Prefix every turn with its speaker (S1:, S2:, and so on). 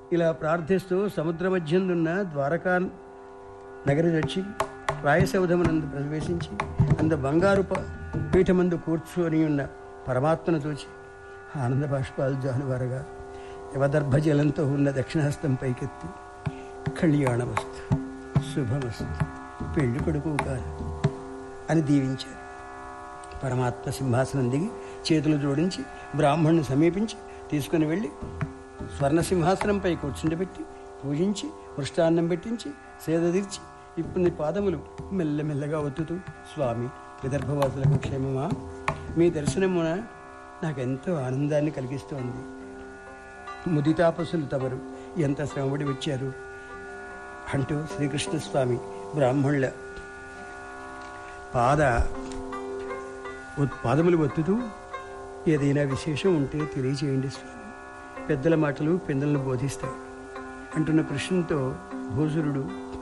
S1: ఇలా ప్రార్థిస్తూ సముద్ర మధ్యందున్న ద్వారకా నగరి వచ్చి రాయసౌధమునందు ప్రవేశించి అందు బంగారు పీఠమందు కూర్చొని ఉన్న పరమాత్మను చూచి ఆనంద బాష్పాలు జాలువారగా యవదర్భజలంతో ఉన్న దక్షిణహస్తం పైకెత్తి కళ్యాణమస్తు, శుభమస్తు, పెళ్లి కొడుకు కాదు అని దీవించారు. పరమాత్మ సింహాసనం దిగి చేతులు జోడించి బ్రాహ్మణ్ణి సమీపించి తీసుకుని వెళ్ళి స్వర్ణ సింహాసనంపై కూర్చుండబెట్టి పూజించి మృష్టాన్నం పెట్టించి సేద తీర్చి ఇప్పుడు పాదములు మెల్లమెల్లగా ఒత్తుతూ, స్వామి, విదర్భవాసులకు క్షేమమా? మీ దర్శనమున నాకెంతో ఆనందాన్ని కలిగిస్తోంది. ముదితాపసులు తమరు ఎంత శ్రమపడి వచ్చారు అంటూ శ్రీకృష్ణస్వామి బ్రాహ్మణుల పాదములు ఒత్తుతూ, ఏదైనా విశేషం ఉంటే తెలియచేయండి స్వామి, పెద్దల మాటలు పిల్లలను బోధిస్తాయి అంటున్న కృష్ణునితో భూసురుడు